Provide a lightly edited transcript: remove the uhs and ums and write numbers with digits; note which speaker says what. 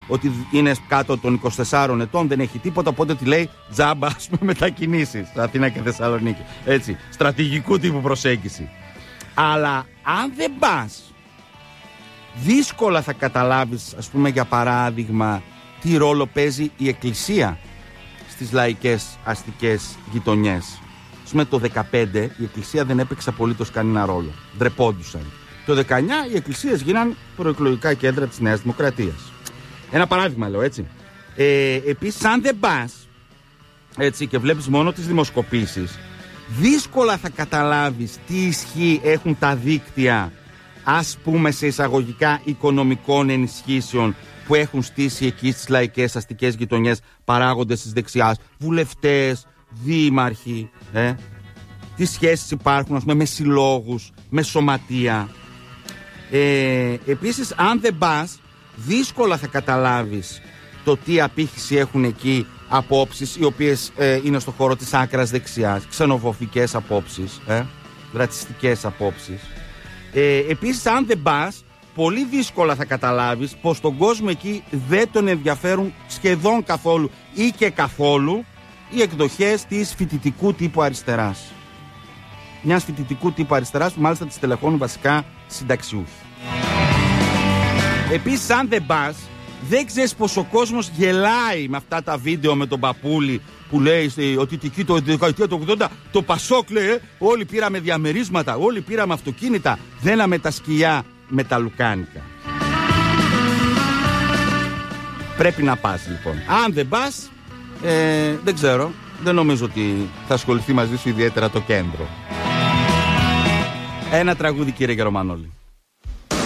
Speaker 1: ότι είναι κάτω των 24 ετών, δεν έχει τίποτα, οπότε τη λέει τζάμπα, ας πούμε, μετακινήσεις Αθήνα και Θεσσαλονίκη. Έτσι, στρατηγικού τύπου προσέγγιση. Αλλά αν δεν πας, δύσκολα θα καταλάβεις, ας πούμε, για παράδειγμα, τι ρόλο παίζει η Εκκλησία στις λαϊκές αστικές γειτονιές. Ας πούμε, το 2015 η Εκκλησία δεν έπαιξε απολύτως κανένα ρόλο. Ντρεπόντουσαν. Το 19 οι εκκλησίες γίναν προεκλογικά κέντρα της Νέας Δημοκρατίας. Ένα παράδειγμα λέω, έτσι. Επίσης, αν δεν πας, έτσι, και βλέπεις μόνο τις δημοσκοπήσεις, δύσκολα θα καταλάβεις τι ισχύ έχουν τα δίκτυα, ας πούμε, σε εισαγωγικά οικονομικών ενισχύσεων που έχουν στήσει εκεί στις λαϊκές αστικές γειτονιές παράγοντες της δεξιάς, βουλευτές, δήμαρχοι, τι σχέσεις υπάρχουν, ας πούμε, με συλλόγους, με σωματεία. Επίσης, αν δεν πας, δύσκολα θα καταλάβεις το τι απήχηση έχουν εκεί απόψεις οι οποίες είναι στο χώρο της άκρας δεξιάς, ξενοφοβικές απόψεις, ρατσιστικές απόψεις. Επίσης, αν δεν πας, πολύ δύσκολα θα καταλάβεις πως τον κόσμο εκεί δεν τον ενδιαφέρουν σχεδόν καθόλου ή και καθόλου οι εκδοχές της φοιτητικού τύπου αριστεράς. Μιας φοιτητικού τύπου αριστεράς που μάλιστα τις τελεχώνουν βασικά συνταξιούχοι. Επίσης, αν δεν πας, δεν ξέρεις πως ο κόσμος γελάει με αυτά τα βίντεο με τον παππούλη που λέει ότι το δεκαετία του 80 το Πασόκ, λέει, όλοι πήραμε διαμερίσματα, όλοι πήραμε αυτοκίνητα, δέναμε τα σκυλιά με τα λουκάνικα. Πρέπει να πας, λοιπόν. Αν δεν πας, δεν ξέρω, δεν νομίζω ότι θα ασχοληθεί μαζί σου ιδιαίτερα το κέντρο. Ένα τραγούδι, κύριε Γερομανόλη.